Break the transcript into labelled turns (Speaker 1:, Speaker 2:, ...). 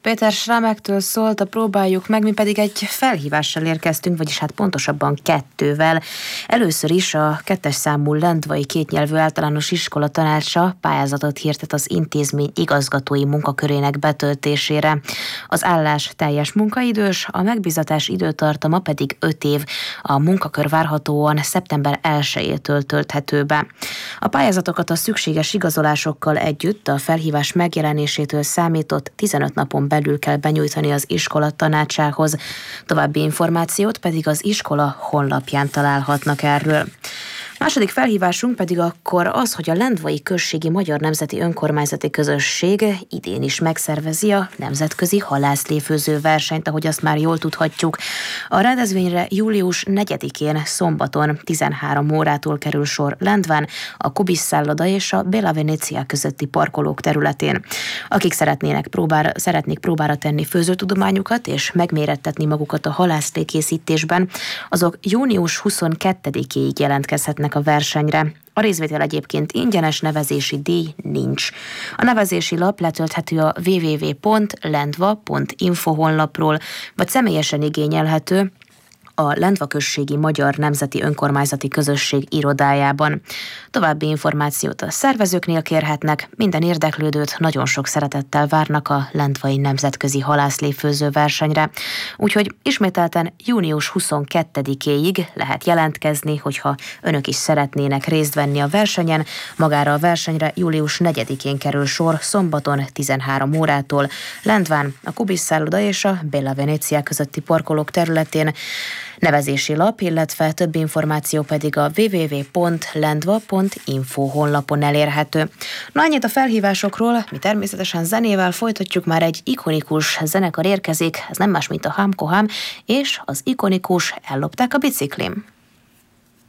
Speaker 1: Péter Schramektől szólt a Próbáljuk meg, mi pedig egy felhívással érkeztünk, vagyis hát pontosabban 2-vel. Először is a 2-es számú lendvai kétnyelvű általános iskola tanácsa pályázatot hirdet az intézmény igazgatói munkakörének betöltésére. Az állás teljes munkaidős, a megbízatás időtartama pedig 5 év. A munkakör várhatóan szeptember 1-től tölthető be. A pályázatokat a szükséges igazolásokkal együtt a felhívás megjelenésétől számított 15 napon belül kell benyújtani az iskola tanácsához. További információt pedig az iskola honlapján találhatnak erről. Második felhívásunk pedig akkor az, hogy a Lendvai Községi Magyar Nemzeti Önkormányzati Közösség idén is megszervezi a nemzetközi halászléfőző versenyt, ahogy azt már jól tudhatjuk. A rendezvényre július 4-én szombaton 13 órától kerül sor Lendván, a Kubis szálloda és a Bella Venezia közötti parkolók területén. Akik szeretnék próbára tenni főzőtudományukat és megmérettetni magukat a halászlékészítésben, azok június 22-éig jelentkezhetnek a versenyre. A részvétel egyébként ingyenes, nevezési díj nincs. A nevezési lap letölthető a www.lendva.info honlapról, vagy személyesen igényelhető a Lendva Községi Magyar Nemzeti Önkormányzati Közösség irodájában. További információt a szervezőknél kérhetnek, minden érdeklődőt nagyon sok szeretettel várnak a Lendvai Nemzetközi Halászléfőző versenyre. Úgyhogy ismételten június 22-éig lehet jelentkezni, hogyha önök is szeretnének részt venni a versenyen. Magára a versenyre július 4-én kerül sor szombaton 13 órától Lendván, a Kubis szálloda és a Bella Venezia közötti parkolók területén. Nevezési lap, illetve több információ pedig a www.lendva.info honlapon elérhető. Na, ennyit a felhívásokról, mi természetesen zenével folytatjuk, már egy ikonikus zenekar érkezik, ez nem más, mint a Hamko Ham, és az ikonikus Ellopták a biciklim.